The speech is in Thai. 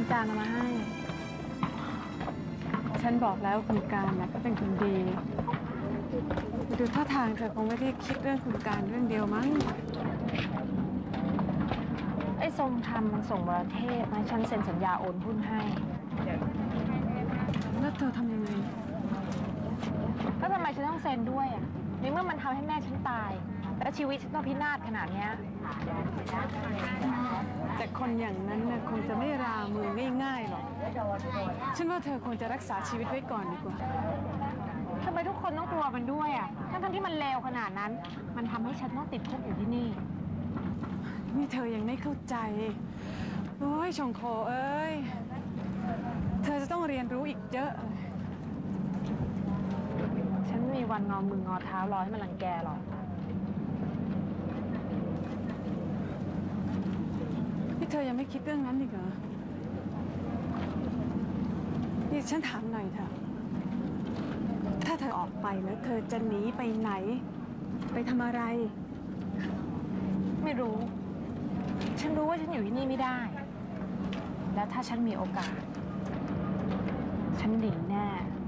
การเอามาให้ฉันบอกแล้วคุณการนะก็เป็นคนดีดูท่าทางเธอคงไม่ได้คิดเรื่องคุณการเรื่องเดียวมั้งไอ้ทรงธรรมมันส่งประเทศมาฉันเซ็นสัญญาโอนหุ้นให้แล้วเธอทำยังไงแล้วทำไมฉันต้องเซ็นด้วยอ่ะในเมื่อมันทำให้แม่ฉันตายแล้วชีวิตฉันต้องพินาศขนาดเนี้ยแต่คนอย่างนั้นน่ะคงจะไม่รามือง่ายๆหรอกฉันว่าเธอคงจะรักษาชีวิตไว้ก่อนดีกว่าทำไมทุกคนต้องกลัวมันด้วยอ่ะทั้งที่มันเลวขนาดนั้นมันทำให้ฉันต้องติดคุกอยู่ที่นี่นี่เธอยังไม่เข้าใจโอ้ยชงโคเอ้ยเธอจะต้องเรียนรู้อีกเยอะฉันไม่มีวันงอมืองอเท้ารอให้มันรังแกหรอกนี่เธอยังไม่คิดเรื่องนั้นอีกเหรอนี่ฉันถามหน่อยเถอะถ้าเธอออกไปแล้วเธอจะหนีไปไหนไปทำอะไรไม่รู้ฉันรู้ว่าฉันอยู่ที่นี่ไม่ได้แล้วถ้าฉันมีโอกาสฉันหนีแน่